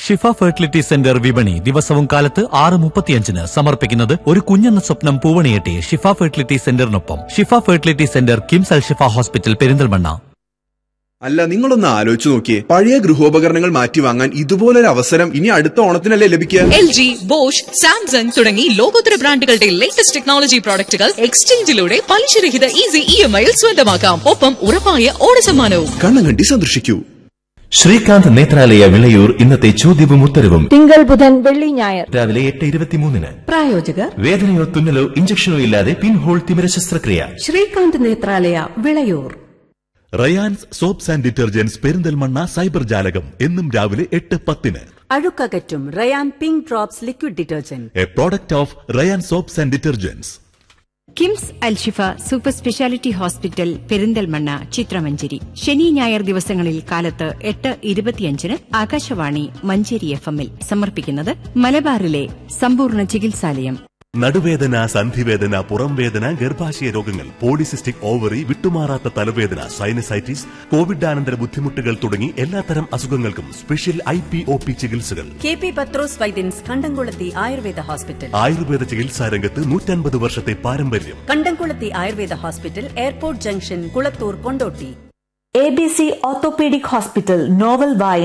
ഷിഫ fertility centre വിപണി ദിവസവും കാലത്ത് 6:35 സമർപ്പിക്കുന്നത് ഒരു കുഞ്ഞെന്ന സ്വപ്നം പൂവണിയെട്ടി ഷിഫ ഫെർട്ടിലിറ്റി സെന്ററിനൊപ്പം. ഷിഫ ഫെർട്ടിലിറ്റി സെന്റർ കിംസ് അൽ ഷിഫ ഹോസ്പിറ്റൽ പെരിന്തൽമണ്ണ. അല്ല, നിങ്ങളൊന്ന് ആലോചിച്ചു നോക്കിയേ, പഴയ ഗൃഹോപകരണങ്ങൾ മാറ്റി വാങ്ങാൻ ഇതുപോലൊരു അവസരം ഇനി അടുത്ത ഓണത്തിനല്ലേ ലഭിക്കുക? LG, ബോഷ്, സാംസങ് തുടങ്ങി ലോകോത്തര ബ്രാൻഡുകളുടെ ലേറ്റസ്റ്റ് ടെക്നോളജി പ്രോഡക്റ്റുകൾ എക്സ്ചേഞ്ചിലൂടെ പലിശരഹിത ഈസി EMI സ്വന്തമാക്കാം. ഒപ്പം ഉറപ്പായ ഓണസമ്മാനവും. കണ്ണങ്കണ്ടി സന്ദർശിക്കൂ. ശ്രീകാന്ത് നേത്രാലയ വിളയൂർ ഇന്നത്തെ ചോദ്യവും ഉത്തരവും തിങ്കൾ, ബുധൻ, വെള്ളി, ഞായർ രാവിലെ 8:23. പ്രായോജകർ വേദനയോ തുന്നലോ ഇഞ്ചക്ഷനോ ഇല്ലാതെ പിൻഹോൾ തിമിര ശസ്ത്രക്രിയ. Srikanth Nethralaya Vilayur. Rayan's soaps and detergents Perinthalmanna cyber ജാലകം എന്നും രാവിലെ 8:10. അഴുക്കകറ്റും Ryan pink drops liquid detergent, A product of Ryan soaps and detergents. KIMS Alshifa super speciality hospital Perinthalmanna ചിത്രമഞ്ചേരി. ശനി ഞായർ ദിവസങ്ങളിൽ കാലത്ത് 8:25 ആകാശവാണി മഞ്ചേരി FM സമർപ്പിക്കുന്നത് മലബാറിലെ സമ്പൂർണ്ണ ചികിത്സാലയം. നടുവേദന, സന്ധിവേദന, പുറംവേദന, ഗർഭാശയ രോഗങ്ങൾ, പോളിസിസ്റ്റിക് ഓവറി, വിട്ടുമാറാത്ത തലവേദന, സൈനസൈറ്റിസ്, കോവിഡാനന്തര ബുദ്ധിമുട്ടുകൾ തുടങ്ങി എല്ലാത്തരം അസുഖങ്ങൾക്കും സ്പെഷ്യൽ IPOP ചികിത്സകൾ. KP പത്രോസ് വൈദ്യൻസ് കണ്ടംകുളത്തി ആയുർവേദ ഹോസ്പിറ്റൽ. ആയുർവേദ ചികിത്സാ രംഗത്ത് 150 വർഷത്തെ പാരമ്പര്യം. കണ്ടംകുളത്തി Ayurveda hospital, airport junction, Kulathur, Kondotty. ABC orthopaedic hospital, novel വായന